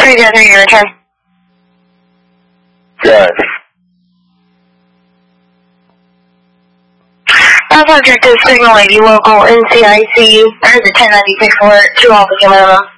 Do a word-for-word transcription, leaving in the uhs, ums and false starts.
three zero three, your return. Yes. Alpha Objective Signal eighty local N C I C. There's a ten ninety-six alert, two officer minimum.